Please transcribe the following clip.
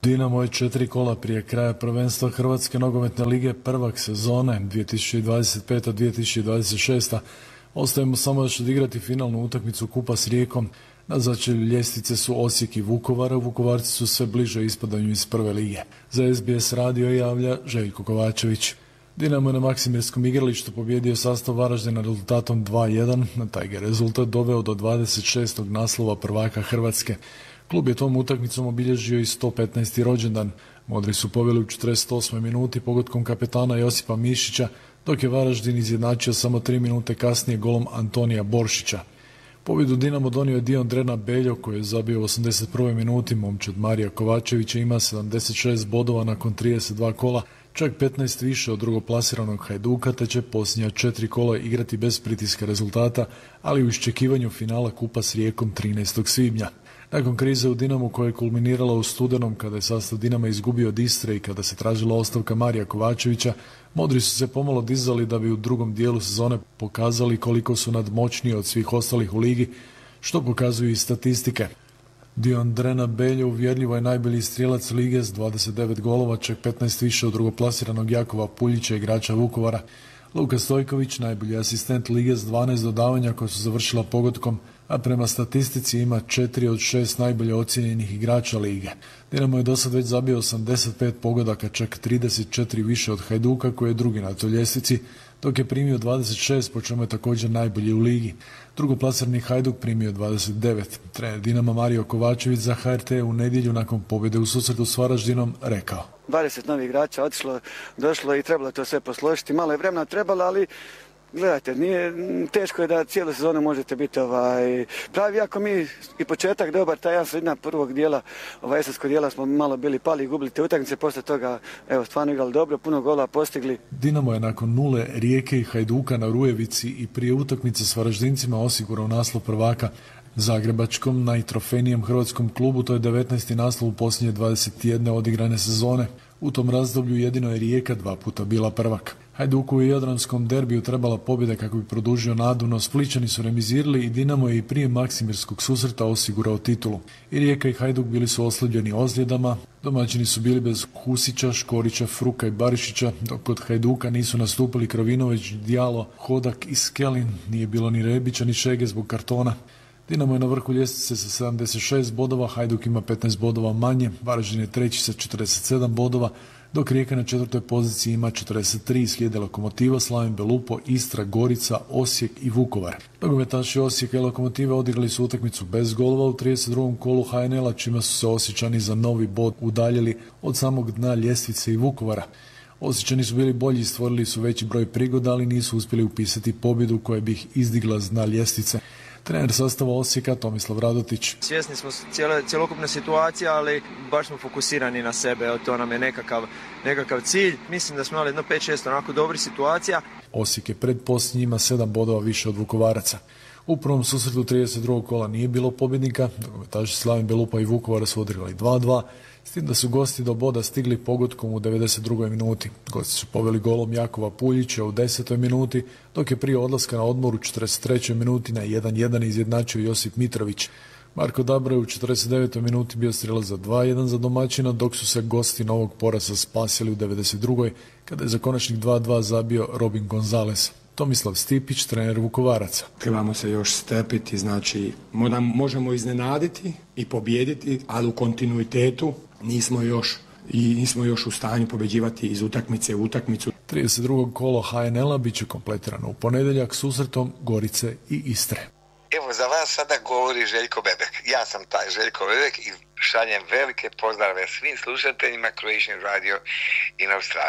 Dinamo je 4 kola prije kraja prvenstva Hrvatske nogometne lige prvak sezone 2025-2026. Ostaje mu samo još odigrati finalnu utakmicu kupa s Rijekom. Na začelju ljestvice su Osijek i Vukovar, a Vukovarci su sve bliže ispadanju iz prve lige. Za SBS radio javlja Željko Kovačević. Dinamo je na Maksimirskom igralištu pobjedio sastav Varaždina rezultatom 2:1. Na taj ga rezultat doveo do 26. naslova prvaka Hrvatske. Klub je tom utakmicom obilježio i 115. rođendan. Modri su poveli u 48. minuti pogodkom kapetana Josipa Mišića, dok je Varaždin izjednačio samo 3 minute kasnije golom Antonija Boršića. Pobjedu Dinamo donio je Diondrena Beljo koji je zabio u 81. minuti. Momčad Marija Kovačevića ima 76 bodova nakon 32 kola, čak 15 više od drugoplasiranog Hajduka, te će posljednja 4 kola igrati bez pritiska rezultata, ali u iščekivanju finala kupa s Rijekom 13. svibnja. Nakon krize u Dinamu koja je kulminirala u studenom kada je sastav Dinama izgubio od Istre i kada se tražila ostavka Marija Kovačevića, modri su se pomalo dizali da bi u drugom dijelu sezone pokazali koliko su nadmoćniji od svih ostalih u ligi, što pokazuju i statistike. Diondrena Beljo uvjerljivo je najbolji strijelac lige s 29 golova, čak 15 više od drugoplasiranog Jakova Puljića, igrača Vukovara. Luka Stojković, najbolji asistent lige s 12 dodavanja koja su završila pogodkom, a prema statistici ima 4 od 6 najbolje ocijenjenih igrača lige. Dinamo je dosad već zabio 85 pogodaka, čak 34 više od Hajduka koji je drugi na toj ljestvici, dok je primio 26, po čemu je također najbolji u ligi. Drugoplasirani Hajduk primio 29. Trener Dinama Mario Kovačević za HRT u nedjelju nakon pobjede u susretu s Varaždinom rekao: 20 novih igrača otišlo, došlo i trebalo to sve posložiti. Malo je vremena trebalo, ali gledajte, teško je da cijelu sezonu možete biti pravi. Ako mi i početak dobar, taj jedan sredina prvog dijela, jesenskog dijela smo malo bili pali i gubili te utakmice, poslije toga stvarno igrali dobro, puno gola postigli. Dinamo je nakon nule Rijeke i Hajduka na Rujevici i prije utakmice s Varaždincima osigurao naslov prvaka. Zagrebačkom, najtrofejnijem hrvatskom klubu, to je 19. naslov u posljednje 21 odigrane sezone. U tom razdoblju jedino je Rijeka 2 puta bila prvak. Hajduku je u jadranskom derbiju trebala pobjeda kako bi produžio nadu, no Splićani su remizirali i Dinamo je i prije maksimirskog susreta osigurao titulu. I Rijeka i Hajduk bili su oslabljeni ozljedama, domaćini su bili bez Husića, Škorića, Fruka i Barišića, dok kod Hajduka nisu nastupili Krovinović, Djalo, Hodak i Skelin, nije bilo ni Rebića ni Šege zbog kartona. Dinamo je na vrhu ljestvice sa 76 bodova, Hajduk ima 15 bodova manje, Varaždin je treći sa 47 bodova, dok Rijeka na četvrtoj poziciji ima 43, slijede Lokomotiva, Slaven Belupo, Istra, Gorica, Osijek i Vukovar. Nogometaši Osijeka i Lokomotive odigrali su utakmicu bez golova u 32. kolu HNL-a, čime su se Osječani za novi bod udaljili od samog dna ljestvice i Vukovara. Osječani su bili bolji i stvorili su veći broj prigoda, ali nisu uspjeli upisati pobjedu koja bi ih izdigla s dna ljestvice. Trener sastava Osijeka Tomislav Radotić: svjesni smo cjelokupne situacije, ali baš smo fokusirani na sebe, to nam je nekakav cilj. Mislim da smo imali 5-6 onako dobrih situacija. Osijek je predposljednji, ima 7 bodova više od Vukovaraca. U prvom susretu 32. kola nije bilo pobjednika, nogometaši Slaven Belupa i Vukovara su odigrali 2:2, s tim da su gosti do boda stigli pogodkom u 92. minuti. Gosti su poveli golom Jakova Puljića u 10. minuti, dok je prije odlaska na odmor u 43. minuti na 1:1 izjednačio Josip Mitrović. Marko Dabro je u 49. minuti bio strijelac za 2:1 za domaćina, dok su se gosti novog poraza spasili u 92. kada je za konačnih 2:2 zabio Robin Gonzales. Tomislav Stipić, trener Vukovaraca: trebamo se još strpiti, znači možemo iznenaditi i pobijediti, ali u kontinuitetu nismo još u stanju pobjeđivati iz utakmice u utakmicu. 32. kolo HNL-a bit će kompletirano u ponedjeljak susretom Gorice i Istre. Evo, za vas sada govori Željko Bebek. Ja sam taj Željko Bebek i šaljem velike pozdrave svim slušateljima Croatian Radio in Australiji.